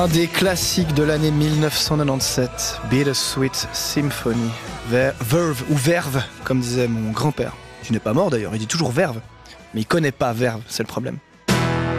Un des classiques de l'année 1997, Bittersweet Symphony, Verve, ou Verve, comme disait mon grand-père. Tu n'es pas mort d'ailleurs, il dit toujours Verve, mais il connaît pas Verve, c'est le problème.